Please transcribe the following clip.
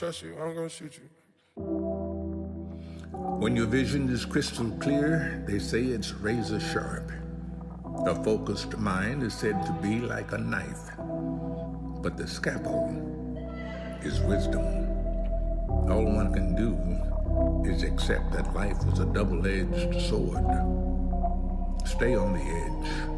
trust you. I'm gonna shoot you. When your vision is crystal clear, they say it's razor sharp. A focused mind is said to be like a knife, but the scalpel is wisdom. All one can do is accept that life was a double-edged sword. Stay on the edge.